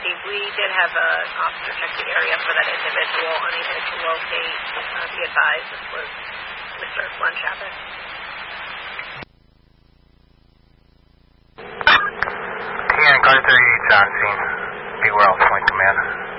We did have an officer check the area for that individual, unable to locate. Be advised, this was Mr. Lunchapper. Yeah, Carter 38 on scene. Beware, Point Command.